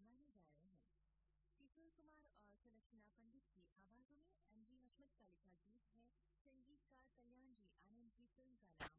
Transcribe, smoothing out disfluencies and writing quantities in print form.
सुनाने जा रहे हैं। किशोर कुमार और सुलक्षणा पंडित की आवाजों में एम जी हशमत का लिखा गीत है। संगीतकार कल्याण जी आनंद जी। फिल्म का नाम